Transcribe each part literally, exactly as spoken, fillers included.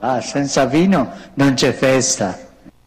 Ah, senza vino non c'è festa.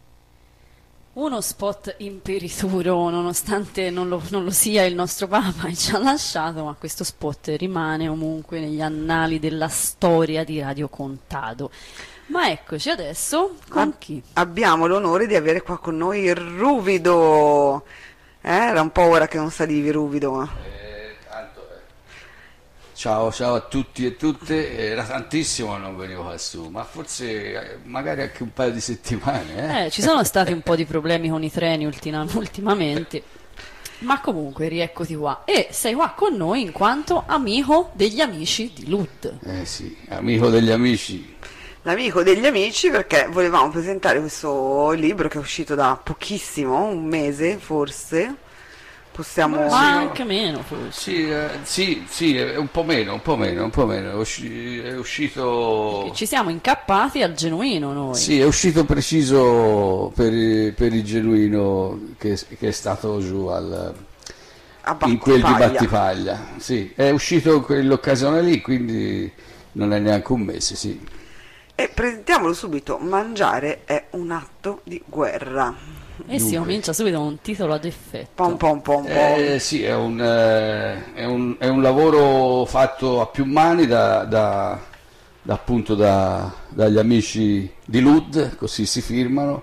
Uno spot imperituro, nonostante non lo, non lo sia il nostro Papa e ci ha lasciato, ma questo spot rimane comunque negli annali della storia di Radio Contado. Ma eccoci adesso con Ab- chi? Abbiamo l'onore di avere qua con noi il Ruvido. Eh, era un po' ora che non salivi, Ruvido. Eh, tanto, eh. Ciao, ciao a tutti e tutte, era tantissimo che non venivo qua su, ma forse eh, magari anche un paio di settimane. Eh? Eh, ci sono stati un po' di problemi con i treni ultima- ultimamente, ma comunque rieccoti qua. E sei qua con noi in quanto amico degli amici di L U D. Eh sì, amico degli amici. L'amico degli amici, perché volevamo presentare questo libro che è uscito da pochissimo, un mese forse. Possiamo... Ma Ma sì, no. anche meno forse. Sì, eh, sì, sì, è un po' meno, un po' meno, un po' meno, è, usci- è uscito... Ci siamo incappati al genuino noi. Sì, è uscito preciso per, i- per il genuino che, che è stato giù al... a in quel di Battipaglia. Battipaglia, sì, è uscito in quell'occasione lì, quindi non è neanche un mese, sì. E presentiamolo subito, mangiare è un atto di guerra. E si Dunque. comincia subito con un titolo ad effetto. Pom pom pom pom. Eh, sì, è un, eh, è, un, è un lavoro fatto a più mani da, da- da, appunto da- dagli amici di L U D, così si firmano.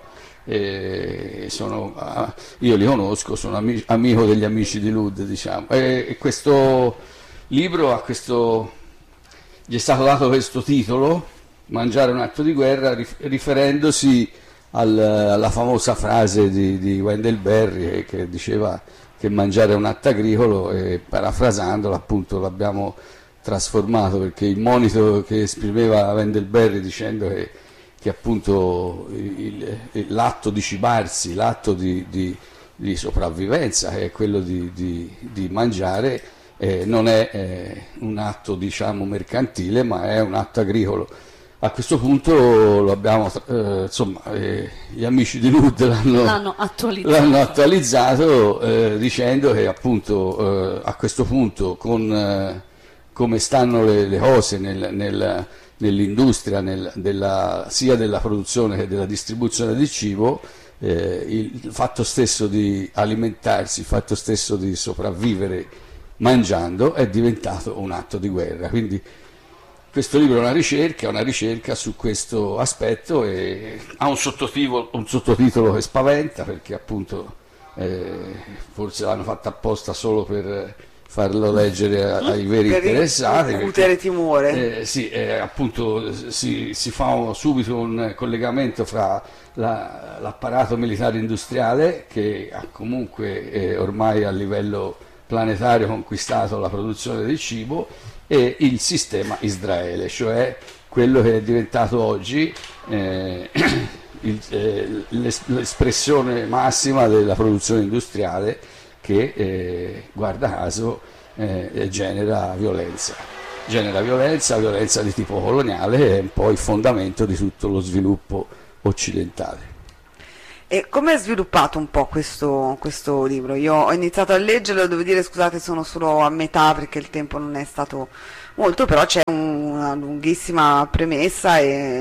E sono, ah, io li conosco, sono ami- amico degli amici di L U D, diciamo. E, e questo libro ha questo, gli è stato dato questo titolo, Mangiare un atto di guerra, rif- riferendosi al- alla famosa frase di, di Wendell Berry che, che diceva che mangiare è un atto agricolo, e parafrasandolo appunto l'abbiamo trasformato, perché il monito che esprimeva Wendell Berry dicendo che, che appunto il- il- l'atto di cibarsi, l'atto di, di- di sopravvivenza, che è quello di, di- di mangiare, eh, non è eh, un atto diciamo mercantile, ma è un atto agricolo. A questo punto lo abbiamo, eh, insomma, eh, gli amici di L U D l'hanno, L'hanno attualizzato. l'hanno attualizzato eh, dicendo che appunto eh, a questo punto con eh, come stanno le, le cose nel- nel- nell'industria nel- della- sia della produzione che della distribuzione del cibo, eh, il, il fatto stesso di alimentarsi, il fatto stesso di sopravvivere mangiando è diventato un atto di guerra. Quindi questo libro è una ricerca, una ricerca su questo aspetto, e ha un sottotitolo, un sottotitolo che spaventa, perché appunto eh, forse l'hanno fatto apposta solo per farlo leggere a- ai veri Per interessati. incutere perché, timore. eh, sì, eh, appunto si, si fa un- subito un collegamento fra la- l'apparato militare industriale, che ha comunque eh, ormai a livello planetario conquistato la produzione del cibo, e il sistema Israele, cioè quello che è diventato oggi eh, il- eh, l'es- l'espressione massima della produzione industriale, che eh, guarda caso eh, genera violenza. Genera violenza, violenza di tipo coloniale, è un po' il fondamento di tutto lo sviluppo occidentale. E come è sviluppato un po' questo, questo libro? Io ho iniziato a leggerlo, devo dire, scusate, sono solo a metà perché il tempo non è stato molto, però c'è un- una lunghissima premessa e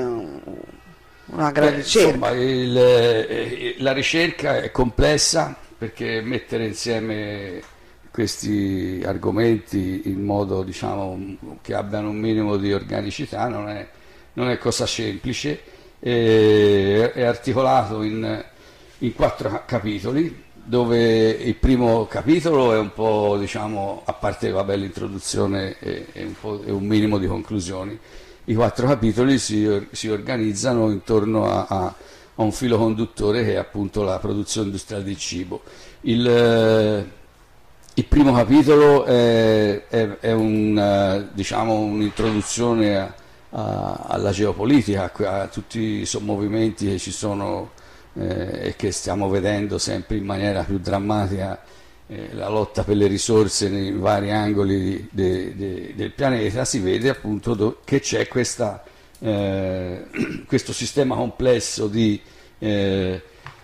una gran Beh, ricerca. insomma, il- eh, la ricerca è complessa, perché mettere insieme questi argomenti in modo, diciamo, che abbiano un minimo di organicità non è, non è cosa semplice. E è articolato in, in quattro ca- capitoli, dove il primo capitolo è un po', diciamo, a parte vabbè, l'introduzione e, e un po', e un minimo di conclusioni. I quattro capitoli si, or- si organizzano intorno a, a- a un filo conduttore, che è appunto la produzione industriale del cibo. Il, eh, il primo capitolo è, è- è un, eh, diciamo, un'introduzione a- a- alla geopolitica, a, a tutti i sommovimenti che ci sono eh, e che stiamo vedendo sempre in maniera più drammatica, eh, la lotta per le risorse nei vari angoli de- de- del pianeta. Si vede appunto do- che c'è questa, eh, questo sistema complesso di, eh,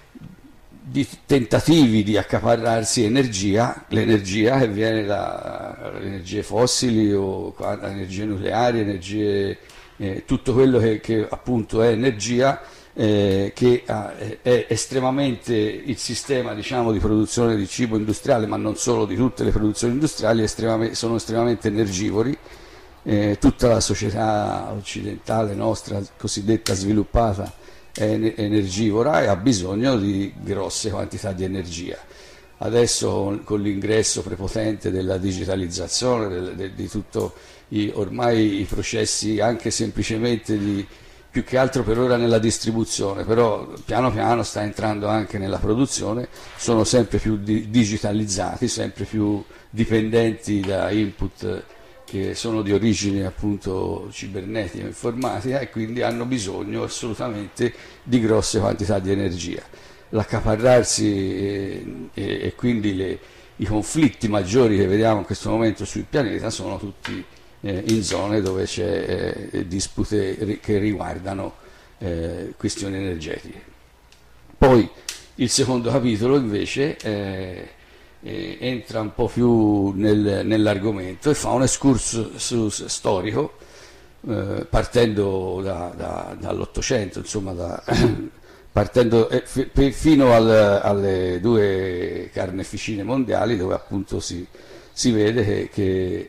di tentativi di accaparrarsi energia, l'energia che viene da energie fossili o qua- da energie nucleari, energie eh, tutto quello che, che appunto è energia, eh, che ha, è estremamente il sistema, diciamo, di produzione di cibo industriale, ma non solo, di tutte le produzioni industriali, estremamente, sono estremamente energivori. Eh, tutta la società occidentale nostra, cosiddetta sviluppata, è energivora e ha bisogno di grosse quantità di energia. Adesso con l'ingresso prepotente della digitalizzazione, del, de, di tutto i, ormai i processi anche semplicemente di, più che altro per ora nella distribuzione, però piano piano sta entrando anche nella produzione, sono sempre più di, digitalizzati, sempre più dipendenti da input che sono di origine appunto cibernetica, informatica, e quindi hanno bisogno assolutamente di grosse quantità di energia. L'accaparrarsi e, e, e quindi le, i conflitti maggiori che vediamo in questo momento sul pianeta sono tutti eh, in zone dove c'è eh, dispute che riguardano eh, questioni energetiche. Poi il secondo capitolo invece eh, eh, entra un po' più nel, nell'argomento e fa un excursus storico eh, partendo da, da, dall'Ottocento, insomma da partendo eh, f- fino al, alle due carneficine mondiali, dove appunto si, si vede che, che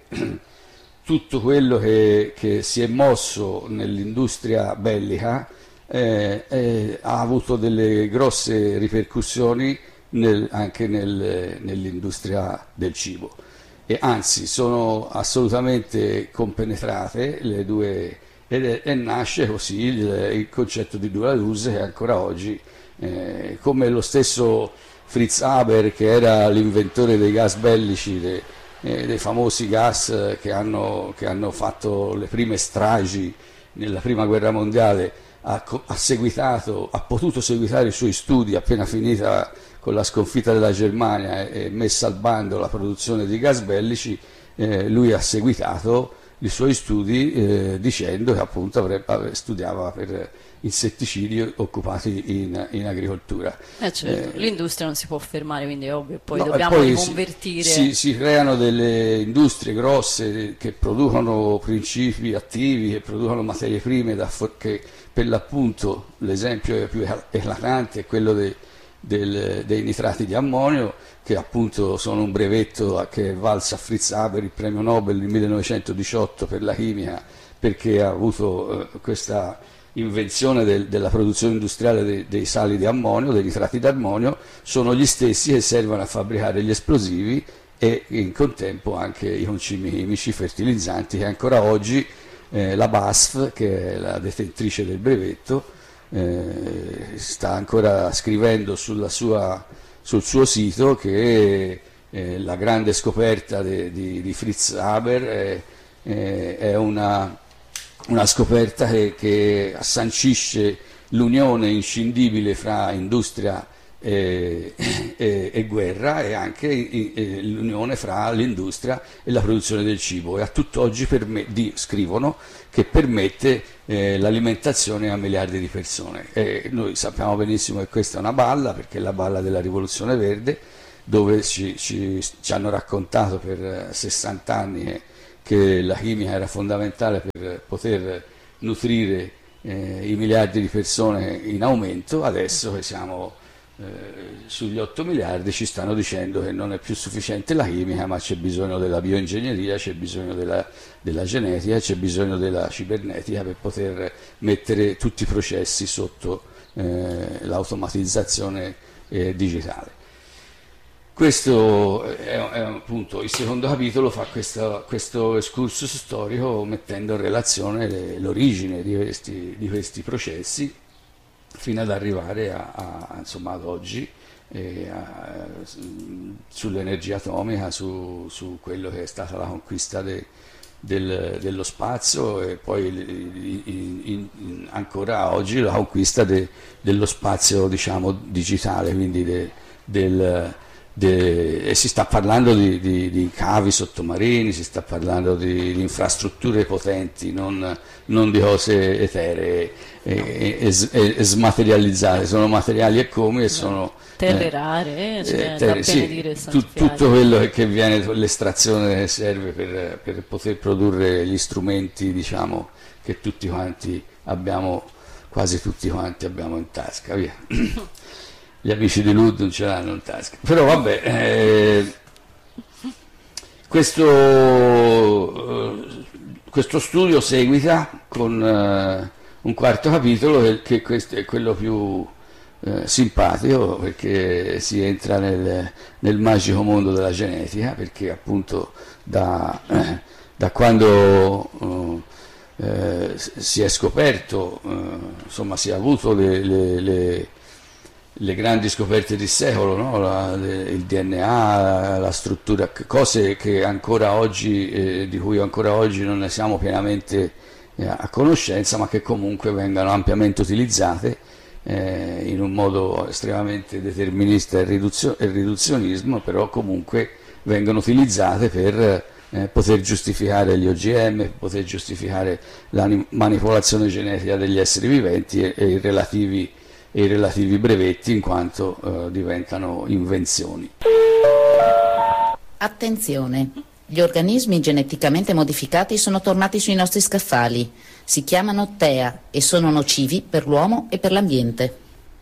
tutto quello che, che si è mosso nell'industria bellica eh, eh, ha avuto delle grosse ripercussioni nel, anche nel, nell'industria del cibo, e anzi sono assolutamente compenetrate le due. E, e nasce così il, il concetto di dual use, che ancora oggi, eh, come lo stesso Fritz Haber, che era l'inventore dei gas bellici, de, eh, dei famosi gas che hanno, che hanno fatto le prime stragi nella prima guerra mondiale, ha, ha, seguitato, ha potuto seguitare i suoi studi appena finita con la sconfitta della Germania e, e messa al bando la produzione di gas bellici. Eh, lui ha seguitato i suoi studi eh, dicendo che appunto avrebbe, studiava per insetticidi occupati in, in agricoltura. Eh certo, eh, l'industria non si può fermare, quindi è ovvio, poi no, dobbiamo poi riconvertire. Si, si, si creano delle industrie grosse che producono principi attivi, che producono materie prime, da for- che per l'appunto l'esempio più eclatante è quello de, del, dei nitrati di ammonio, che appunto sono un brevetto che è valsa a Fritz Haber il premio Nobel nel millenovecentodiciotto per la chimica, perché ha avuto eh, questa invenzione del, della produzione industriale dei, dei sali di ammonio, dei nitrati di ammonio. Sono gli stessi che servono a fabbricare gli esplosivi e in contempo anche i concimi chimici, i fertilizzanti, che ancora oggi eh, la B A S F, che è la detentrice del brevetto, eh, sta ancora scrivendo sulla sua sul suo sito che eh, la grande scoperta de, di, di Fritz Haber è, è, è una, una scoperta che, che sancisce l'unione inscindibile fra industria e, e, e guerra, e anche e, l'unione fra l'industria e la produzione del cibo, e a tutt'oggi perme- di, scrivono che permette eh, l'alimentazione a miliardi di persone. E noi sappiamo benissimo che questa è una balla, perché è la balla della rivoluzione verde, dove ci, ci, ci hanno raccontato per sessanta anni che, che la chimica era fondamentale per poter nutrire eh, i miliardi di persone in aumento. Adesso che siamo Eh, sugli otto miliardi ci stanno dicendo che non è più sufficiente la chimica, ma c'è bisogno della bioingegneria, c'è bisogno della, della genetica, c'è bisogno della cibernetica per poter mettere tutti i processi sotto eh, l'automatizzazione eh, digitale. Questo è, è appunto il secondo capitolo, fa questo, questo excursus storico mettendo in relazione le, l'origine di questi, di questi processi, fino ad arrivare a, a, insomma, ad oggi, eh, a, sull'energia atomica, su, su quello che è stata la conquista de, del, dello spazio, e poi in, in, in, ancora oggi la conquista de, dello spazio, diciamo, digitale, quindi de, del, de, e si sta parlando di, di, di cavi sottomarini, si sta parlando di, di infrastrutture potenti, non, non di cose eteree e, e, e, e smaterializzate. Sono materiali e come, e sono terre eh, rare, cioè, eh, terre, da sì, benedire tu, tutto quello che, che viene, l'estrazione che serve per, per poter produrre gli strumenti, diciamo, che tutti quanti abbiamo, quasi tutti quanti abbiamo in tasca, via. Gli amici di Lud non ce l'hanno in tasca, però vabbè, eh, questo, eh, questo studio seguita con eh, un quarto capitolo che, che questo è quello più eh, simpatico, perché si entra nel, nel magico mondo della genetica, perché appunto da, eh, da quando eh, eh, si è scoperto, eh, insomma si è avuto le, le, le le grandi scoperte del secolo, no? La, le, il D N A, la struttura, cose che ancora oggi, eh, di cui ancora oggi non ne siamo pienamente eh, a conoscenza, ma che comunque vengano ampiamente utilizzate eh, in un modo estremamente determinista e, riduzio, e riduzionismo, però comunque vengono utilizzate per eh, poter giustificare gli O G M, poter giustificare la manipolazione genetica degli esseri viventi e, e i relativi e i relativi brevetti, in quanto eh, diventano invenzioni. Attenzione, gli organismi geneticamente modificati sono tornati sui nostri scaffali, si chiamano T E A e sono nocivi per l'uomo e per l'ambiente.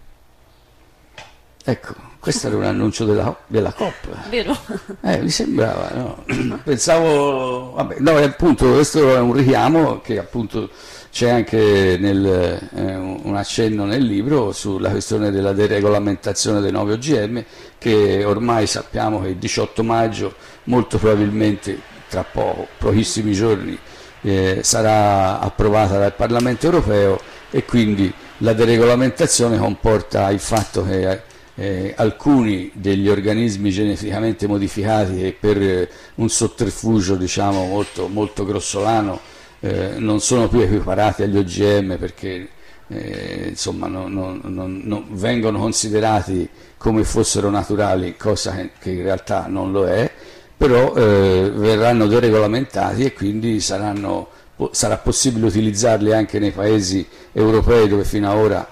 Ecco, questo era un annuncio della, della COP. Vero? Eh, mi sembrava, no? Pensavo, vabbè, no, appunto questo è un richiamo che appunto c'è anche nel, eh, un accenno nel libro sulla questione della deregolamentazione dei nuovi O G M, che ormai sappiamo che il diciotto maggio, molto probabilmente tra poco, pochissimi giorni, eh, sarà approvata dal Parlamento europeo, e quindi la deregolamentazione comporta il fatto che eh, alcuni degli organismi geneticamente modificati, che per eh, un sotterfugio diciamo molto, molto grossolano Eh, non sono più equiparati agli O G M, perché eh, insomma non, non, non, non vengono considerati come fossero naturali, cosa che, che in realtà non lo è, però eh, verranno deregolamentati e quindi saranno, sarà possibile utilizzarli anche nei paesi europei dove fino ad ora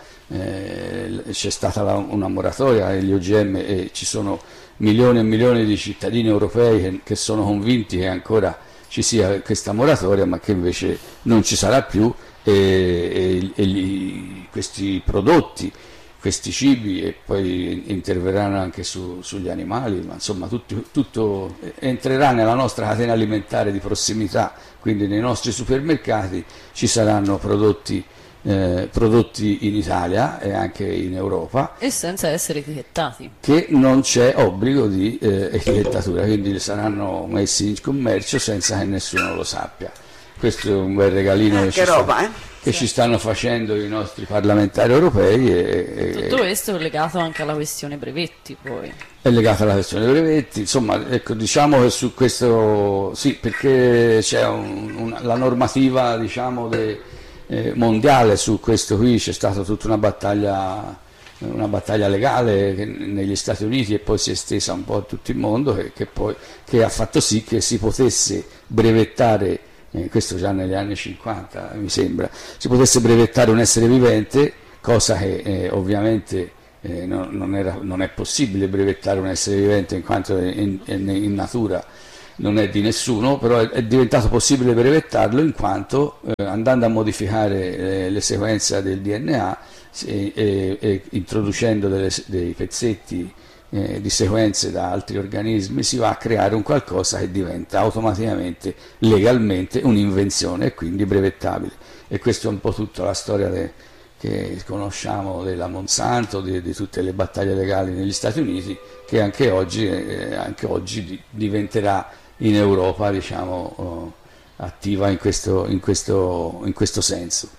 eh, c'è stata la, una moratoria agli O G M, e ci sono milioni e milioni di cittadini europei che, che sono convinti che ancora ci sia questa moratoria, ma che invece non ci sarà più, e, e, e gli, questi prodotti, questi cibi, e poi interverranno anche su, sugli animali, ma insomma tutto, tutto entrerà nella nostra catena alimentare di prossimità, quindi nei nostri supermercati ci saranno prodotti Eh, prodotti in Italia e anche in Europa, e senza essere etichettati, che non c'è obbligo di eh, etichettatura, quindi saranno messi in commercio senza che nessuno lo sappia. Questo è un bel regalino eh, che, che, ci, roba, sta, eh? che sì. ci stanno facendo i nostri parlamentari europei, e, Tutto questo è legato anche alla questione brevetti, poi è legato alla questione dei brevetti, insomma, ecco, diciamo che su questo sì, perché c'è un, un, la normativa, diciamo, de, Eh, mondiale su questo qui, c'è stata tutta una battaglia, una battaglia legale che, negli Stati Uniti, e poi si è estesa un po' a tutto il mondo, che, che, poi, che ha fatto sì che si potesse brevettare, eh, questo già negli anni cinquanta mi sembra, si potesse brevettare un essere vivente, cosa che eh, ovviamente eh, non, non, era, non è possibile brevettare un essere vivente, in quanto in, in, in natura non è di nessuno, però è, è diventato possibile brevettarlo, in quanto eh, andando a modificare eh, le sequenze del D N A e, e, e introducendo delle, dei pezzetti eh, di sequenze da altri organismi, si va a creare un qualcosa che diventa automaticamente, legalmente, un'invenzione, e quindi brevettabile. E questa è un po' tutta la storia de, che conosciamo della Monsanto, di, di tutte le battaglie legali negli Stati Uniti, che anche oggi, eh, anche oggi di, diventerà in Europa, diciamo, oh, attiva in questo, in, questo, in questo senso.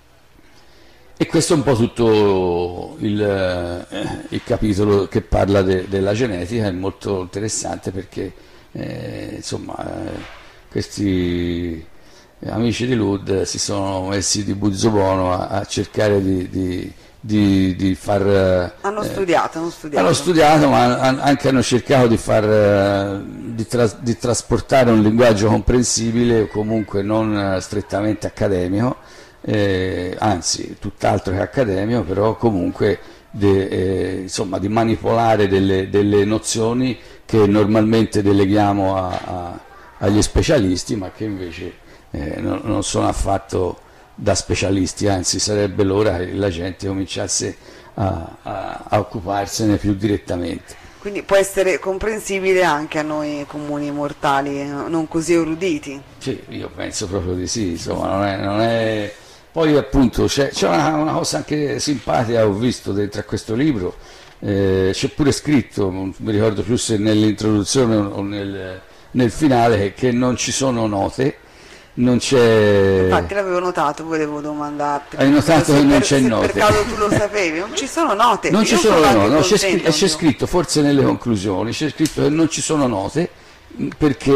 E questo è un po' tutto il, eh, il capitolo che parla de, della genetica, è molto interessante, perché eh, insomma eh, questi amici di Lud si sono messi di buzzobuono a, a cercare di, di Di, di far, hanno eh, studiato, hanno studiato. hanno studiato, ma anche hanno cercato di, far, di, tras, di trasportare un linguaggio comprensibile, o comunque non strettamente accademico, eh, anzi tutt'altro che accademico, però comunque de, eh, insomma, di manipolare delle, delle nozioni che normalmente deleghiamo a, a, agli specialisti, ma che invece eh, non, non sono affatto da specialisti, anzi sarebbe l'ora che la gente cominciasse a, a, a occuparsene più direttamente. Quindi può essere comprensibile anche a noi comuni mortali, non così eruditi. Sì, io penso proprio di sì, insomma, non è... Non è... Poi appunto c'è, c'è una, una cosa anche simpatica, ho visto dentro a questo libro, eh, c'è pure scritto, non mi ricordo più se nell'introduzione o nel, nel finale, che, che non ci sono note, non c'è... Infatti l'avevo notato, volevo domandarti. Hai notato se che non per, c'è se note? per caso tu lo sapevi, non ci sono note. Non Io ci sono sono note, no, c'è, contenta, scritto, c'è scritto, forse nelle conclusioni, c'è scritto che non ci sono note, perché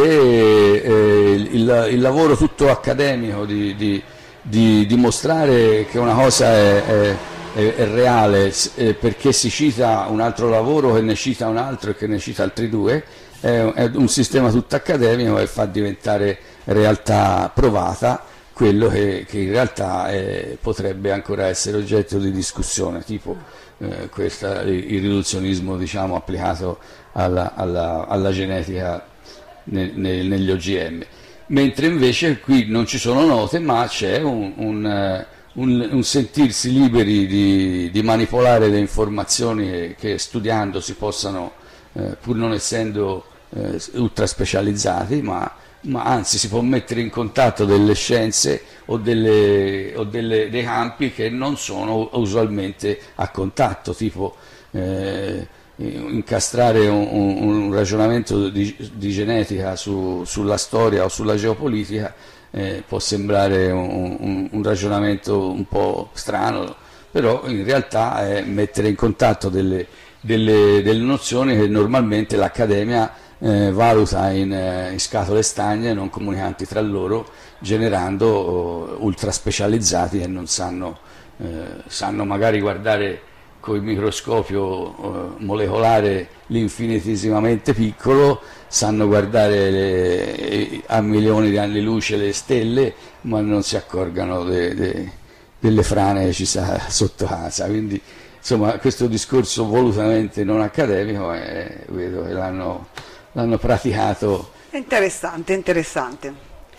eh, il, il lavoro tutto accademico di... di di dimostrare che una cosa è, è, è, è reale eh, perché si cita un altro lavoro che ne cita un altro e che ne cita altri due, è, è un sistema tutto accademico e fa diventare realtà provata quello che, che in realtà è, potrebbe ancora essere oggetto di discussione, tipo eh, questa, il, il riduzionismo, diciamo, applicato alla, alla, alla genetica ne, ne, negli O G M. Mentre invece qui non ci sono note, ma c'è un, un, un, un sentirsi liberi di, di manipolare le informazioni che, che studiando si possano, eh, pur non essendo eh, ultra specializzati, ma, ma anzi si può mettere in contatto delle scienze o, delle, o delle, dei campi che non sono usualmente a contatto, tipo eh, incastrare un, un, un ragionamento di, di genetica su, sulla storia o sulla geopolitica eh, può sembrare un, un, un ragionamento un po' strano, però in realtà è mettere in contatto delle, delle, delle nozioni che normalmente l'accademia eh, valuta in, eh, in scatole stagne non comunicanti tra loro, generando uh, ultra specializzati che non sanno, eh, sanno magari guardare con il microscopio eh, molecolare l'infinitesimamente piccolo, sanno guardare le, a milioni di anni luce le stelle, ma non si accorgano de, de, delle frane che ci sta sotto casa. Quindi insomma questo discorso volutamente non accademico eh, vedo che l'hanno, l'hanno praticato. È interessante, interessante.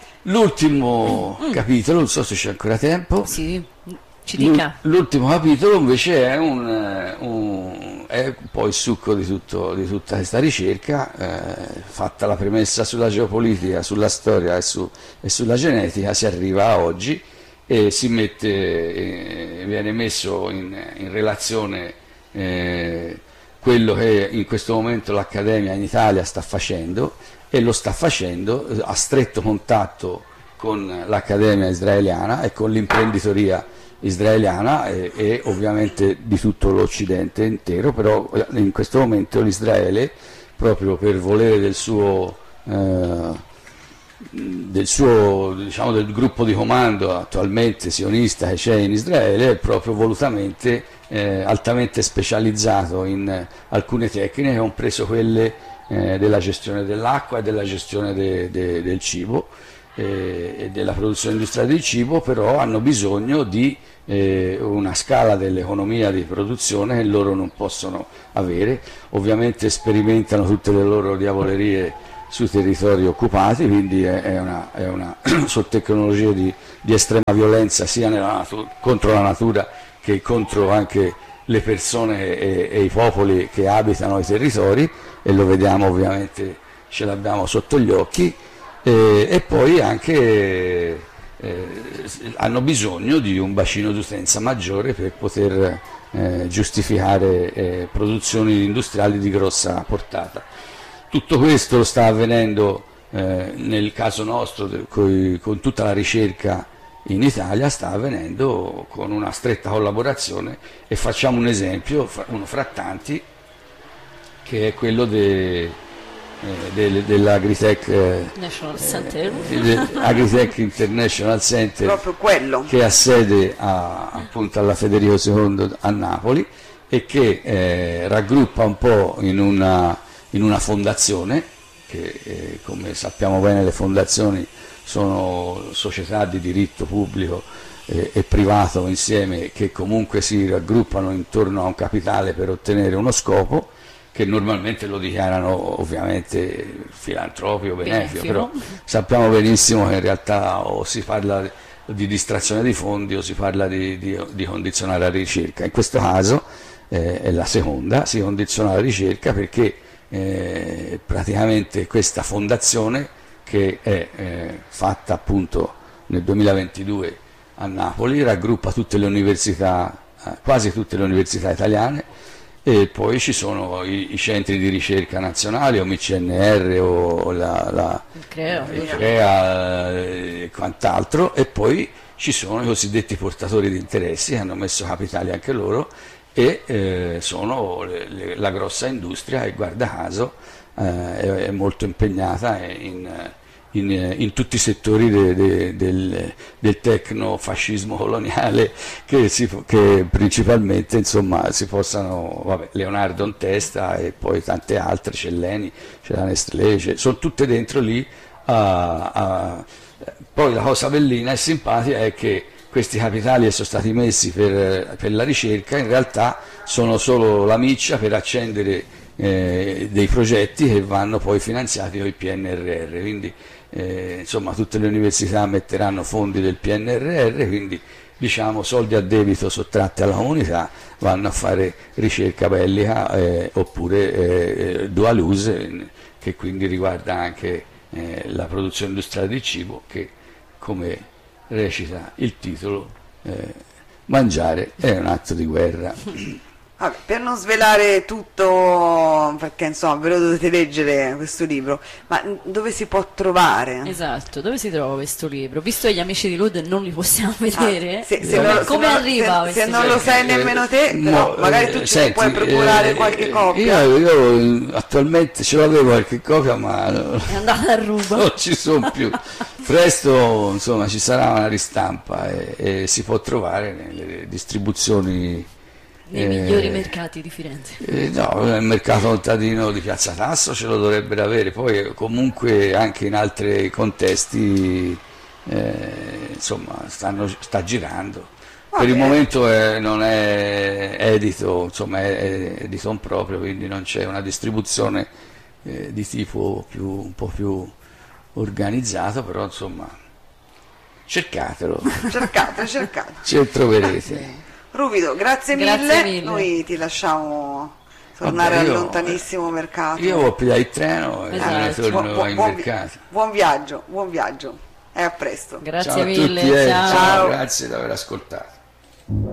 L'ultimo mm. capitolo, non so se c'è ancora tempo. Sì. Ci dica. L'ultimo capitolo invece è un, un, è un po' il succo di, tutto, di tutta questa ricerca, eh, fatta la premessa sulla geopolitica, sulla storia e, su, e sulla genetica, si arriva a oggi e si mette, eh, viene messo in, in relazione eh, quello che in questo momento l'Accademia in Italia sta facendo, e lo sta facendo a stretto contatto con l'Accademia israeliana e con l'imprenditoria israeliana e, e ovviamente di tutto l'Occidente intero, però in questo momento l'Israele, proprio per volere del suo, eh, del, suo diciamo, del gruppo di comando attualmente sionista che c'è in Israele, è proprio volutamente eh, altamente specializzato in alcune tecniche, compreso quelle eh, della gestione dell'acqua e della gestione de, de, del cibo e della produzione industriale del cibo, però hanno bisogno di eh, una scala dell'economia di produzione che loro non possono avere. Ovviamente sperimentano tutte le loro diavolerie sui territori occupati, quindi è, è una, è una sono tecnologie di, di estrema violenza sia nella natura, contro la natura che contro anche le persone e, e i popoli che abitano i territori, e lo vediamo ovviamente, ce l'abbiamo sotto gli occhi. E, e poi anche eh, hanno bisogno di un bacino d'utenza maggiore per poter eh, giustificare eh, produzioni industriali di grossa portata. Tutto questo sta avvenendo eh, nel caso nostro coi, con tutta la ricerca in Italia, sta avvenendo con una stretta collaborazione, e facciamo un esempio, uno fra tanti, che è quello de, Eh, del, dell'Agritech eh, National Center, eh, Agritech International Center, proprio quello che ha sede a, appunto alla Federico secondo a Napoli, e che eh, raggruppa un po' in una, in una fondazione che eh, come sappiamo bene le fondazioni sono società di diritto pubblico eh, e privato insieme, che comunque si raggruppano intorno a un capitale per ottenere uno scopo, che normalmente lo dichiarano ovviamente filantropico, benefico, benefico. però sappiamo benissimo che in realtà o si parla di distrazione di fondi o si parla di, di, di condizionare la ricerca. In questo caso eh, è la seconda, si condiziona la ricerca perché eh, praticamente questa fondazione, che è eh, fatta appunto nel duemilaventidue a Napoli, raggruppa tutte le università, eh, quasi tutte le università italiane, e poi ci sono i, i centri di ricerca nazionali, o M C N R o la, la, il CREA, il CREA e quant'altro, e poi ci sono i cosiddetti portatori di interessi che hanno messo capitali anche loro, e eh, sono le, le, la grossa industria, e guarda caso eh, è, è molto impegnata in, in, in tutti i settori de, de, del, del tecnofascismo coloniale, che, si, che principalmente insomma si possano, vabbè, Leonardo in testa e poi tante altre, c'è l'Eni, c'è la Nestlé, c'è, sono tutte dentro lì. A, a, poi la cosa bellina e simpatica è che questi capitali che sono stati messi per, per la ricerca in realtà sono solo la miccia per accendere eh, dei progetti che vanno poi finanziati con il P N R R, quindi eh, insomma tutte le università metteranno fondi del P N R R, quindi diciamo soldi a debito sottratti alla comunità vanno a fare ricerca bellica eh, oppure eh, dual use, che quindi riguarda anche eh, la produzione industriale di cibo, che come recita il titolo, eh, mangiare è un atto di guerra. Vabbè, per non svelare tutto, perché insomma ve lo dovete leggere questo libro, ma dove si può trovare? Esatto, dove si trova questo libro? Visto che gli amici di Lud non li possiamo vedere, Ah, se, se come, non, come se arriva non, questo se non libro? lo sai nemmeno te, Eh, però no, magari tu eh, ci senti, puoi procurare eh, qualche copia. Io, io attualmente ce l'avevo qualche copia, ma È andata a ruba. non ci sono più. Presto insomma ci sarà una ristampa e, e si può trovare nelle distribuzioni, Nei eh, migliori mercati di Firenze. Eh, no, nel mercato contadino di Piazza Tasso ce lo dovrebbero avere, poi comunque anche in altri contesti eh, insomma stanno, sta girando. Va Per il bene. momento è- non è edito, insomma è, è edito in proprio, quindi non c'è una distribuzione eh, di tipo più, un po' più organizzato, però insomma cercatelo, Cercate, cercate. ce lo troverete. Ruvido, grazie, Grazie mille. mille. Noi ti lasciamo tornare Vabbè, al io- lontanissimo mercato. Io ho pigliato il treno e Esatto. me ne torno buon, buon- ai buon vi- mercati. buon viaggio, buon viaggio e a presto. Grazie Ciao a mille, tutti, eh, ciao. Ciao. grazie di aver ascoltato.